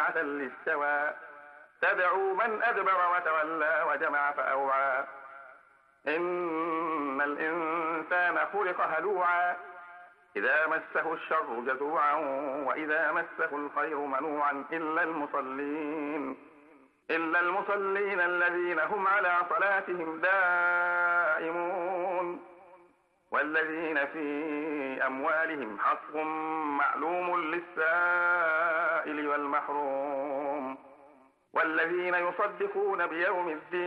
نازعة للشوى تدعو من أدبر وتولى وجمع فأوعى إن الإنسان خلق هلوعا إذا مسه الشر جزوعا وإذا مسه الخير منوعا إلا المصلين الذين هم على صلاتهم دائمون والذين في أموالهم حق معلوم للسائل والمحروم والذين يصدقون بيوم الدين